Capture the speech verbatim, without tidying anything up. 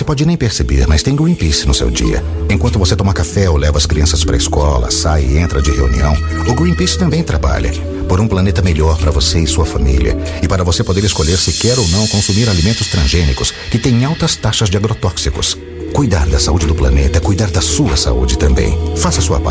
Você pode nem perceber, mas tem Greenpeace no seu dia. Enquanto você toma café ou leva as crianças para a escola, sai e entra de reunião, o Greenpeace também trabalha por um planeta melhor para você e sua família, e para você poder escolher se quer ou não consumir alimentos transgênicos que têm altas taxas de agrotóxicos. Cuidar da saúde do planeta é cuidar da sua saúde também. Faça a sua parte.